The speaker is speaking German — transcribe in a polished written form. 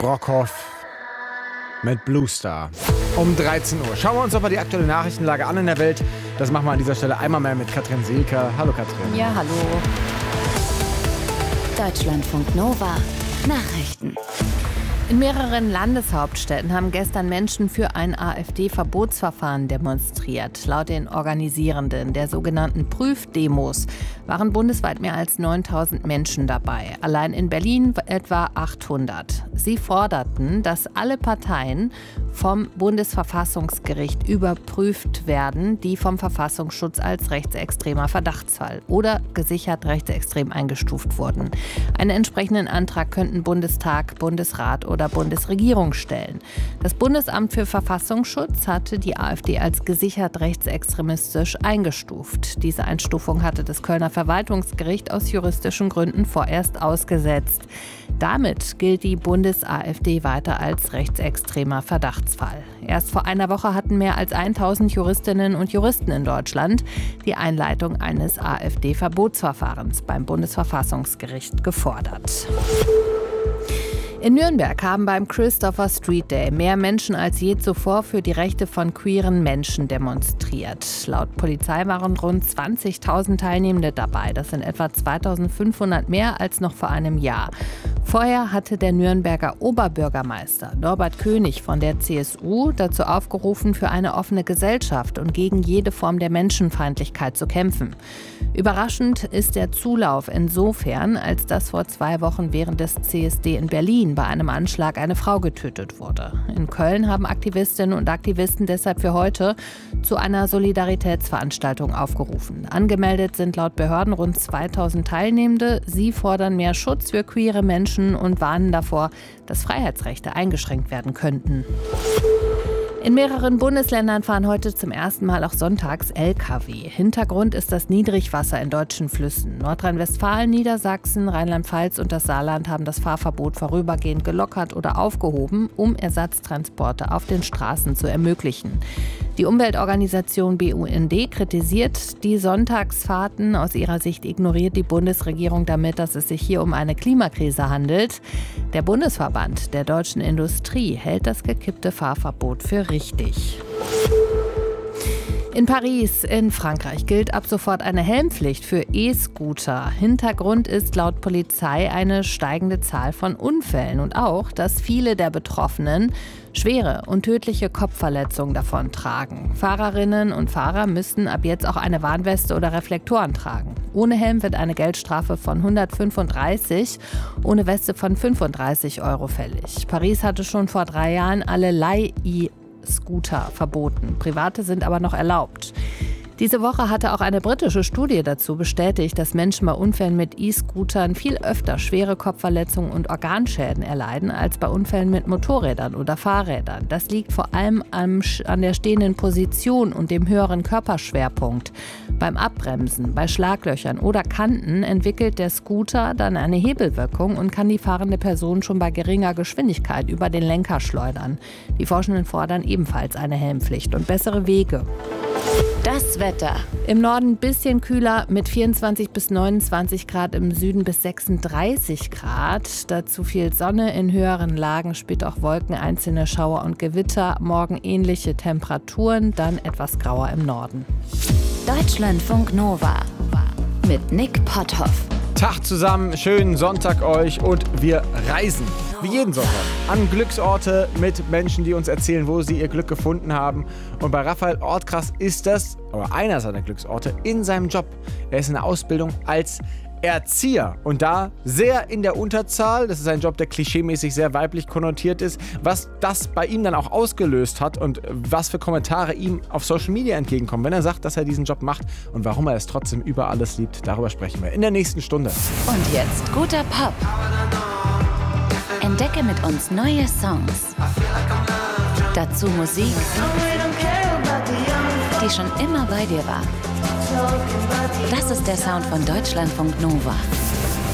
Brockhoff mit Blue Star. Um 13 Uhr. Schauen wir uns aber die aktuelle Nachrichtenlage an in der Welt. Das machen wir an dieser Stelle einmal mehr mit Katrin Seelker. Hallo Katrin. Ja, hallo. Deutschlandfunk Nova. Nachrichten. In mehreren Landeshauptstädten haben gestern Menschen für ein AfD-Verbotsverfahren demonstriert. Laut den Organisierenden der sogenannten Prüfdemos waren bundesweit mehr als 9.000 Menschen dabei. Allein in Berlin etwa 800. Sie forderten, dass alle Parteien vom Bundesverfassungsgericht überprüft werden, die vom Verfassungsschutz als rechtsextremer Verdachtsfall oder gesichert rechtsextrem eingestuft wurden. Einen entsprechenden Antrag könnten Bundestag, Bundesrat oder Bundesregierung stellen. Das Bundesamt für Verfassungsschutz hatte die AfD als gesichert rechtsextremistisch eingestuft. Diese Einstufung hatte das Kölner Verwaltungsgericht aus juristischen Gründen vorerst ausgesetzt. Damit gilt die Bundes-AfD weiter als rechtsextremer Verdachtsfall. Erst vor einer Woche hatten mehr als 1.000 Juristinnen und Juristen in Deutschland die Einleitung eines AfD-Verbotsverfahrens beim Bundesverfassungsgericht gefordert. In Nürnberg haben beim Christopher Street Day mehr Menschen als je zuvor für die Rechte von queeren Menschen demonstriert. Laut Polizei waren rund 20.000 Teilnehmende dabei. Das sind etwa 2.500 mehr als noch vor einem Jahr. Vorher hatte der Nürnberger Oberbürgermeister Norbert König von der CSU dazu aufgerufen, für eine offene Gesellschaft und gegen jede Form der Menschenfeindlichkeit zu kämpfen. Überraschend ist der Zulauf insofern, als dass vor 2 Wochen während des CSD in Berlin bei einem Anschlag eine Frau getötet wurde. In Köln haben Aktivistinnen und Aktivisten deshalb für heute zu einer Solidaritätsveranstaltung aufgerufen. Angemeldet sind laut Behörden rund 2.000 Teilnehmende. Sie fordern mehr Schutz für queere Menschen und warnen davor, dass Freiheitsrechte eingeschränkt werden könnten. In mehreren Bundesländern fahren heute zum ersten Mal auch sonntags Lkw. Hintergrund ist das Niedrigwasser in deutschen Flüssen. Nordrhein-Westfalen, Niedersachsen, Rheinland-Pfalz und das Saarland haben das Fahrverbot vorübergehend gelockert oder aufgehoben, um Ersatztransporte auf den Straßen zu ermöglichen. Die Umweltorganisation BUND kritisiert die Sonntagsfahrten. Aus ihrer Sicht ignoriert die Bundesregierung damit, dass es sich hier um eine Klimakrise handelt. Der Bundesverband der deutschen Industrie hält das gekippte Fahrverbot für richtig. In Paris in Frankreich gilt ab sofort eine Helmpflicht für E-Scooter. Hintergrund ist laut Polizei eine steigende Zahl von Unfällen und auch, dass viele der Betroffenen schwere und tödliche Kopfverletzungen davontragen. Fahrerinnen und Fahrer müssen ab jetzt auch eine Warnweste oder Reflektoren tragen. Ohne Helm wird eine Geldstrafe von 135, ohne Weste von 35 € fällig. Paris hatte schon vor 3 Jahren alle Scooter verboten. Private sind aber noch erlaubt. Diese Woche hatte auch eine britische Studie dazu bestätigt, dass Menschen bei Unfällen mit E-Scootern viel öfter schwere Kopfverletzungen und Organschäden erleiden als bei Unfällen mit Motorrädern oder Fahrrädern. Das liegt vor allem an der stehenden Position und dem höheren Körperschwerpunkt. Beim Abbremsen, bei Schlaglöchern oder Kanten entwickelt der Scooter dann eine Hebelwirkung und kann die fahrende Person schon bei geringer Geschwindigkeit über den Lenker schleudern. Die Forschenden fordern ebenfalls eine Helmpflicht und bessere Wege. Das Wetter. Im Norden ein bisschen kühler mit 24 bis 29 Grad, im Süden bis 36 Grad. Dazu viel Sonne, in höheren Lagen spielt auch Wolken, einzelne Schauer und Gewitter. Morgen ähnliche Temperaturen, dann etwas grauer im Norden. Deutschlandfunk Nova mit Nick Potthoff. Tag zusammen, schönen Sonntag euch und wir reisen, wie jeden Sonntag, an Glücksorte mit Menschen, die uns erzählen, wo sie ihr Glück gefunden haben. Und bei Raphael Ortkrass ist das, oder einer seiner Glücksorte, in seinem Job. Er ist in der Ausbildung als Erzieher und da sehr in der Unterzahl. Das ist ein Job, der klischeemäßig sehr weiblich konnotiert ist. Was das bei ihm dann auch ausgelöst hat und was für Kommentare ihm auf Social Media entgegenkommen, wenn er sagt, dass er diesen Job macht und warum er es trotzdem über alles liebt, darüber sprechen wir in der nächsten Stunde. Und jetzt guter Pop. Entdecke mit uns neue Songs. Dazu Musik, die schon immer bei dir war. Das ist der Sound von Deutschlandfunk Nova.